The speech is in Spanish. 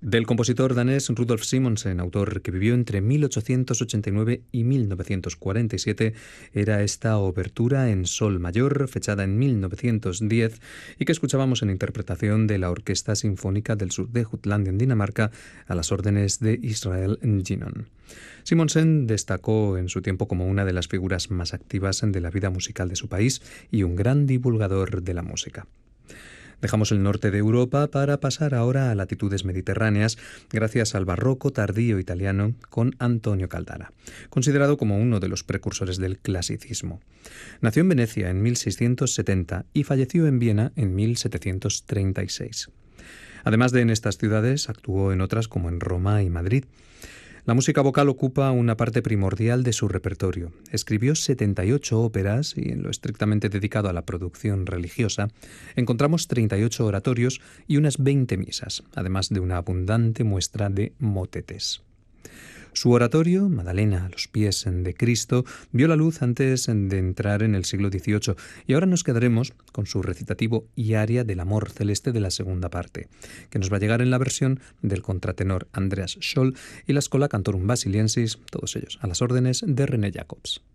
Del compositor danés Rudolf Simonsen, autor que vivió entre 1889 y 1947, era esta obertura en sol mayor, fechada en 1910, y que escuchábamos en interpretación de la Orquesta Sinfónica del Sur de Jutlandia en Dinamarca, a las órdenes de Israel Ginon. Simonsen destacó en su tiempo como una de las figuras más activas de la vida musical de su país y un gran divulgador de la música. Dejamos el norte de Europa para pasar ahora a latitudes mediterráneas gracias al barroco tardío italiano con Antonio Caldara, considerado como uno de los precursores del clasicismo. Nació en Venecia en 1670 y falleció en Viena en 1736. Además de en estas ciudades, actuó en otras como en Roma y Madrid. La música vocal ocupa una parte primordial de su repertorio. Escribió 78 óperas y en lo estrictamente dedicado a la producción religiosa encontramos 38 oratorios y unas 20 misas, además de una abundante muestra de motetes. Su oratorio, Madalena a los pies de Cristo, vio la luz antes de entrar en el siglo XVIII y ahora nos quedaremos con su recitativo y aria del Amor Celeste de la segunda parte, que nos va a llegar en la versión del contratenor Andreas Scholl y la Schola Cantorum Basiliensis, todos ellos a las órdenes de René Jacobs.